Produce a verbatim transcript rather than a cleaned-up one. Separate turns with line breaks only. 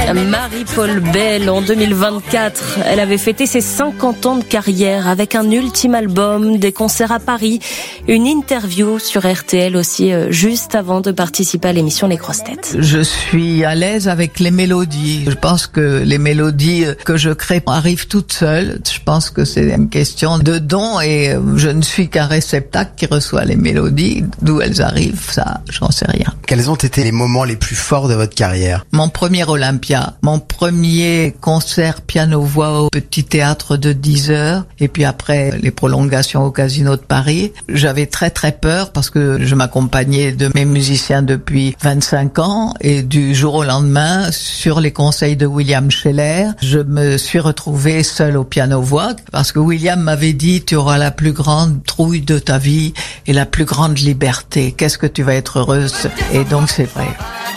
Marie-Paul Bell, en deux mille vingt-quatre, elle avait fêté ses cinquante ans de carrière avec un ultime album, des concerts à Paris, une interview sur R T L aussi, juste avant de participer à l'émission Les Grosses Têtes.
Je suis à l'aise avec les mélodies. Je pense que les mélodies que je crée arrivent toutes seules. Je pense que c'est une question de don et je ne suis qu'un réceptacle qui reçoit les mélodies. D'où elles arrivent, ça, j'en sais rien.
Quels ont été les moments les plus forts de votre carrière?
Mon premier Olympia, mon premier concert piano-voix au Petit Théâtre de dix heures, et puis après les prolongations au Casino de Paris. J'avais très très peur parce que je m'accompagnais de mes musiciens depuis vingt-cinq ans, et du jour au lendemain, sur les conseils de William Scheller, je me suis retrouvée seule au piano-voix parce que William m'avait dit: tu auras la plus grande trouille de ta vie et la plus grande liberté. Qu'est-ce que tu vas être heureuse? Et donc c'est vrai.